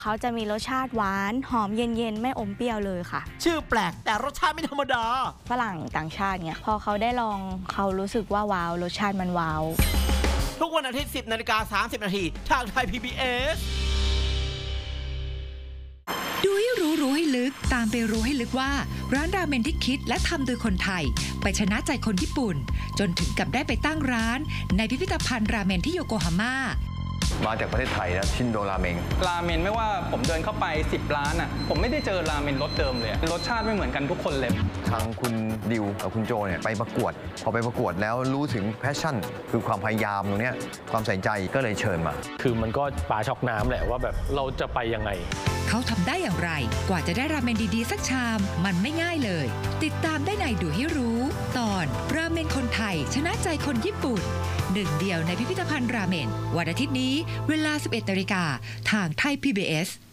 เขาจะมีรสชาติหวานหอมเย็นๆไม่อมเปรี้ยวเลยค่ะชื่อแปลกแต่รสชาติไม่ธรรมดาฝรั่งต่างชาติเนี่ยพอเขาได้ลองเขารู้สึกว่าว้าวรสชาติมันว้าวทุกวันอาทิตย์ 10:30 นาทีทางไทย PBS ดูให้รู้ให้ลึกตามไปรู้ให้ลึกว่าร้านราเมนที่คิดและทำโดยคนไทยไปชนะใจคนญี่ปุ่นจนถึงกับได้ไปตั้งร้านในพิพิธภัณฑ์ราเมนที่โยโกฮาม่ามาจากประเทศไทยนะชินโดราเมงไม่ว่าผมเดินเข้าไป10ร้านอ่ะผมไม่ได้เจอราเมนรสเดิมเลยรสชาติไม่เหมือนกันทุกคนเลยทางคุณดิวกับคุณโจเนี่ยไปประกวดพอไปประกวดแล้วรู้ถึงแพชชั่นคือความพยายามตรงนี้ความใส่ใจก็เลยเชิญมาคือมันก็ปลาช็อกน้ำแหละว่าแบบเราจะไปยังไงเขาทำได้อย่างไรกว่าจะได้ราเมนดีๆสักชามมันไม่ง่ายเลยติดตามได้ในดูให้รู้ตอนราเมนคนไทยชนะใจคนญี่ปุ่นหนึ่งเดียวในพิพิธภัณฑ์ราเมนวันอาทิตย์นี้เวลา 11 นาฬิกาทางไทย PBS